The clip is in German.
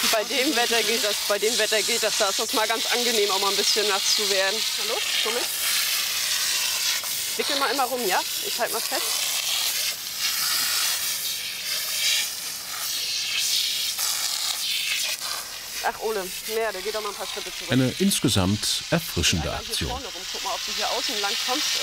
Bei dem Wetter geht das, Da ist das mal ganz angenehm, auch mal ein bisschen nass zu werden. Hallo, komm mit. Wickel mal immer rum, ja? Ich halte mal fest. Ach, Ole, mehr, der geht doch mal ein paar Schritte zurück. Eine insgesamt erfrischende Aktion. Vorne rum. Guck mal, ob du hier außen lang kommst.